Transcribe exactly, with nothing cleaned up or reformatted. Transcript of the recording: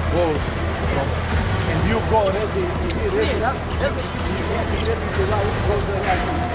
Well, and you go ready, ready, ready, ready, ready, ready, ready, ready, ready, ready, ready, ready,